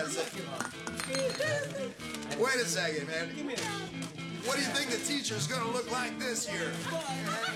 That's it. Wait a second, man. What do you think the teacher's gonna look like this year?